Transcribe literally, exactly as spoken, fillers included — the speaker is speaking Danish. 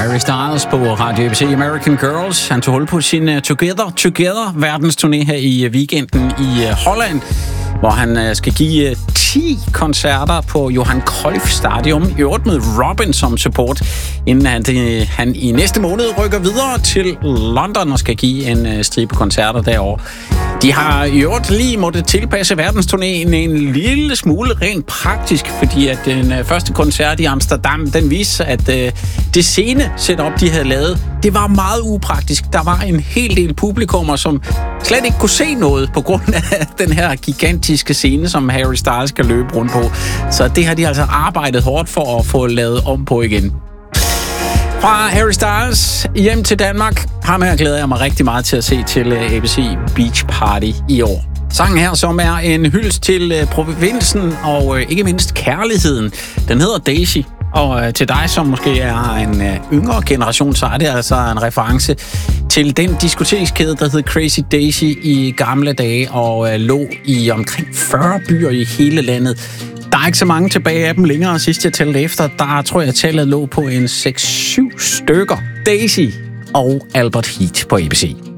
Harry Styles på Radio A B C American Girls. Han tog hul på sin uh, Together Together verdensturné her i uh, weekenden i uh, Holland, hvor han uh, skal give uh, ti koncerter på Johan Cruyff Stadium, i øvrigt med Robin som support, inden han, uh, han i næste måned rykker videre til London og skal give en uh, stribe koncerter derovre. De har i øvrigt lige måttet tilpasse verdensturnéen en lille smule rent praktisk, fordi at den uh, første koncert i Amsterdam, den viste, at uh, det scene setup, de havde lavet, det var meget upraktisk. Der var en hel del publikummer, som slet ikke kunne se noget på grund af den her gigantiske scene, som Harry Styles skal løbe rundt på. Så det har de altså arbejdet hårdt for at få lavet om på igen. Fra Harry Styles hjem til Danmark, ham her glæder jeg mig rigtig meget til at se til A B C Beach Party i år. Sangen her, som er en hyldest til provinsen og ikke mindst kærligheden, den hedder Daisy. Og til dig, som måske er en yngre generation, så er det altså en reference til den diskotekskæde, der hed Crazy Daisy i gamle dage og lå i omkring fyrre byer i hele landet. Der er ikke så mange tilbage af dem længere, sidst jeg talte efter. Der tror jeg, tallet lå på en seks syv stykker. Daisy og Albert Heat på A B C.